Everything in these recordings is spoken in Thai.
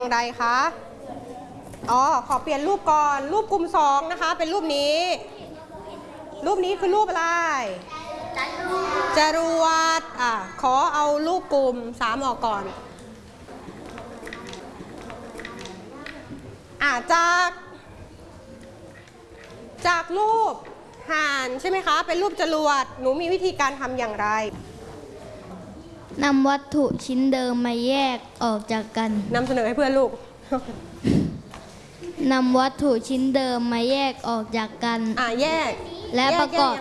อย่างไรคะขอเปลี่ยนรูปก่อนรูปกลุ่ม2นะคะเป็นรูปนี้คือรูปอะไรจรวดขอเอารูปกลุ่ม3ออกก่อนจากรูปห่านใช่ไหมคะเป็นรูปจรวดหนูมีวิธีการทำอย่างไรนำวัตถุชิ้นเดิมมาแยกออกจากกันนำเสนอให้เพื่อนลูกนำวัตถุชิ้นเดิมมาแยกออกจากกันแยกและประกอบ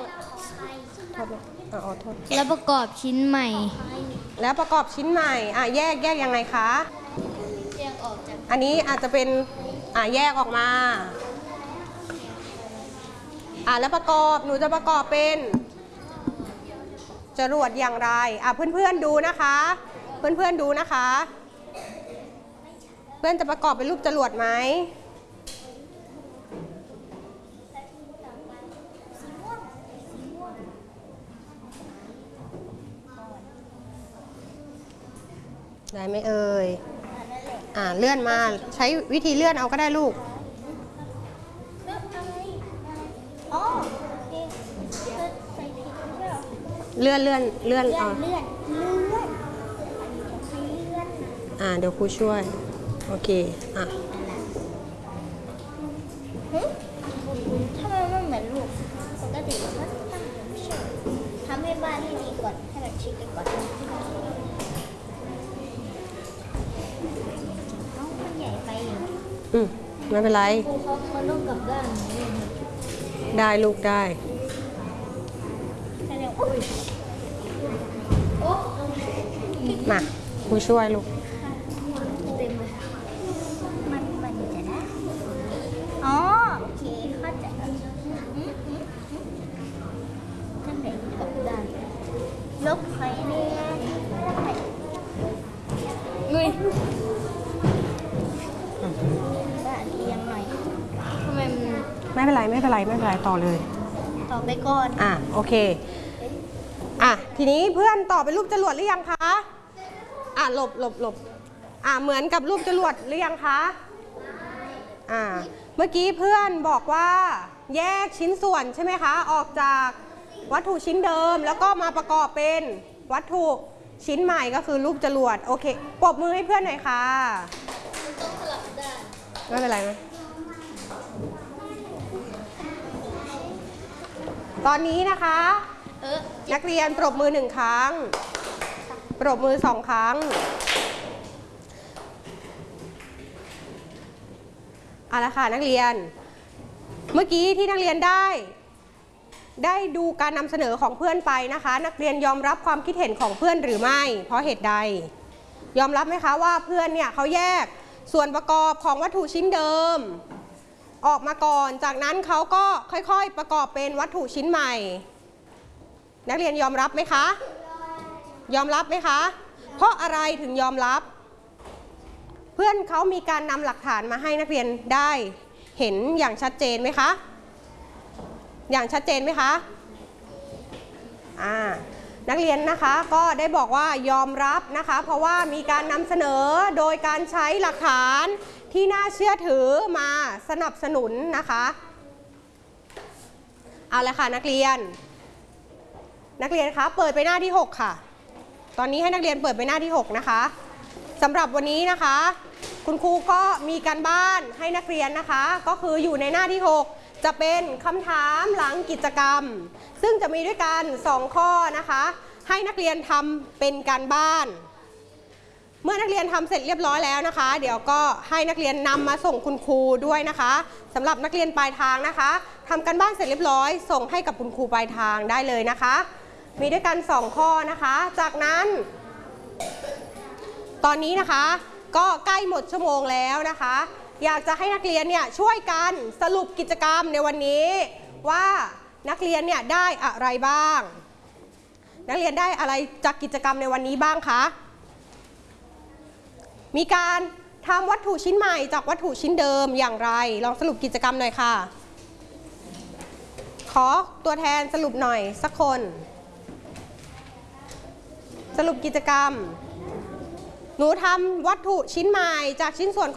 และประกอบชิ้นใหม่แล้วประกอบชิ้นใหม่แยกยังไงคะแยกออกจากอันนี้อาจจะเป็นแยกออกมาแล้วหนูจะประกอบเป็นจรวดอย่างไรเพื่อนๆดูนะคะเพื่อนๆดูนะคะเพื่อนจะประกอบเป็นรูปจรวดไหมได้ไหมเอ่ยเลื่อนมาใช้วิธีเลื่อนเอาก็ได้ลูกเลื่อนเอาเดี๋ยวครูช่วยโอเคถ้ามันไม่เหมือนลูกปกติมันต้องทำให้บ้านให้ดีก่อนให้มันชิดก่อนมันใหญ่ไปไม่เป็นไรครูเขามาลงกับด้านได้ลูกได้มาครูช่วยลูกมันจะได้โอเคเข้าใจท่านไหนกับด้านลบไฟเนี่ยเงยด้านเอียงหน่อยทำไมไม่เป็นไรต่อเลยต่อไปก่อนโอเคทีนี้เพื่อนต่อเป็นรูปจรวดหรือยังคะหลบเหมือนกับรูปจรวดหรือยังคะเมื่อกี้เพื่อนบอกว่าแยกชิ้นส่วนใช่ไหมคะออกจากวัตถุชิ้นเดิมแล้วก็มาประกอบเป็นวัตถุชิ้นใหม่ก็คือรูปจรวดโอเคปรบมือให้เพื่อนหน่อยค่ะไม่เป็นไรไหมตอนนี้นะคะนักเรียนปรบมือ1 ครั้งปรบมือ2 ครั้งละค่ะนักเรียนเมื่อกี้ที่นักเรียนได้ดูการนำเสนอของเพื่อนไปนะคะนักเรียนยอมรับความคิดเห็นของเพื่อนหรือไม่เพราะเหตุใดยอมรับไหมคะว่าเพื่อนเนี่ยเขาแยกส่วนประกอบของวัตถุชิ้นเดิมออกมาก่อนจากนั้นเขาก็ค่อยๆประกอบเป็นวัตถุชิ้นใหม่นักเรียนยอมรับไหมคะยอมรับไหมคะเพราะอะไรถึงยอมรับเพื่อนเขามีการนำหลักฐานมาให้นักเรียนได้เห็นอย่างชัดเจนไหมคะอย่างชัดเจนไหมคะนักเรียนนะคะก็ได้บอกว่ายอมรับนะคะเพราะว่ามีการนำเสนอโดยการใช้หลักฐานที่น่าเชื่อถือมาสนับสนุนนะคะเอาละค่ะนักเรียนคะเปิดไปหน้าที่6ค่ะตอนนี้ให้นักเรียนเปิดไปหน้าที่6นะคะสำหรับวันนี้นะคะคุณครูก็มีการบ้านให้นักเรียนนะคะก็คืออยู่ในหน้าที่6จะเป็นคำถามหลังกิจกรรมซึ่งจะมีด้วยกัน2 ข้อนะคะให้นักเรียนทำเป็นการบ้านเมื่อนักเรียนทำเสร็จเรียบร้อยแล้วนะคะเดี๋ยวก็ให้นักเรียนนำมาส่งคุณครูด้วยนะคะสำหรับนักเรียนปลายทางนะคะทำการบ้านเสร็จเรียบร้อยส่งให้กับคุณครูปลายทางได้เลยนะคะมีด้วยกัน2 ข้อนะคะจากนั้นตอนนี้นะคะก็ใกล้หมดชั่วโมงแล้วนะคะอยากจะให้นักเรียนเนี่ยช่วยกันสรุปกิจกรรมในวันนี้ว่านักเรียนเนี่ยได้อะไรบ้างนักเรียนได้อะไรจากกิจกรรมในวันนี้บ้างคะมีการทำวัตถุชิ้นใหม่จากวัตถุชิ้นเดิมอย่างไรลองสรุปกิจกรรมหน่อยค่ะขอตัวแทนสรุปหน่อยสักคนสรุปกิจกรรมหนูทำวัตถุชิ้นใหม่จากชิ้นส่วนของ